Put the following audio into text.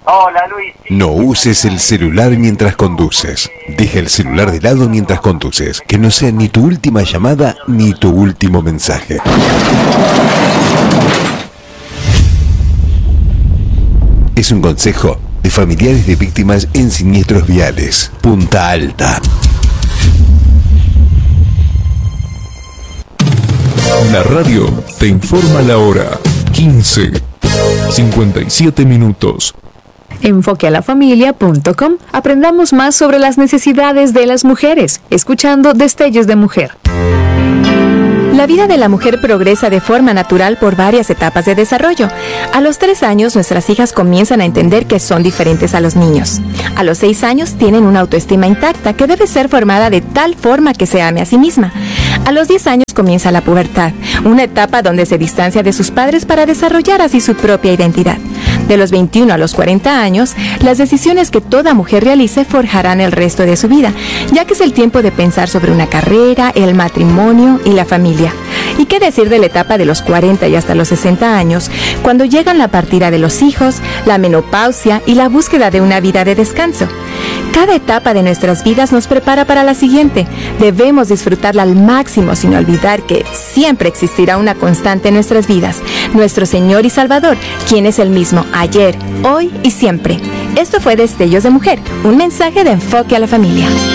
Hola, Luis. No uses el celular mientras conduces. Deja el celular de lado mientras conduces. Que no sea ni tu última llamada ni tu último mensaje. Es un consejo de familiares de víctimas en siniestros viales. Punta Alta. La radio te informa la hora. 15:57 minutos. Enfoquealafamilia.com. Aprendamos más sobre las necesidades de las mujeres, escuchando Destellos de Mujer. La vida de la mujer progresa de forma natural por varias etapas de desarrollo. A los 3 años, nuestras hijas comienzan a entender que son diferentes a los niños. A los 6 años, tienen una autoestima intacta que debe ser formada de tal forma que se ame a sí misma. A los 10 años comienza la pubertad, una etapa donde se distancia de sus padres para desarrollar así su propia identidad. De los 21 a los 40 años, las decisiones que toda mujer realice forjarán el resto de su vida, ya que es el tiempo de pensar sobre una carrera, el matrimonio y la familia. ¿Y qué decir de la etapa de los 40 y hasta los 60 años, cuando llegan la partida de los hijos, la menopausia y la búsqueda de una vida de descanso? Cada etapa de nuestras vidas nos prepara para la siguiente. Debemos disfrutarla al máximo sin olvidar que siempre existirá una constante en nuestras vidas, nuestro Señor y Salvador, quien es el mismo ayer, hoy y siempre. Esto fue Destellos de Mujer, un mensaje de enfoque a la familia.